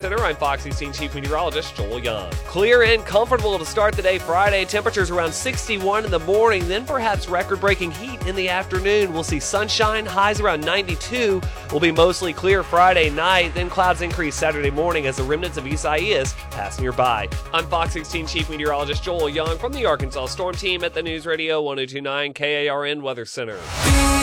Center. I'm Fox 16 Chief Meteorologist Joel Young. Clear and comfortable to start the day Friday. Temperatures around 61 in the morning, then perhaps record-breaking heat in the afternoon. We'll see sunshine, highs around 92. Will be mostly clear Friday night, then clouds increase Saturday morning as the remnants of Isaias pass nearby. I'm Fox 16 Chief Meteorologist Joel Young from the Arkansas Storm Team at the News Radio 1029 KARN Weather Center.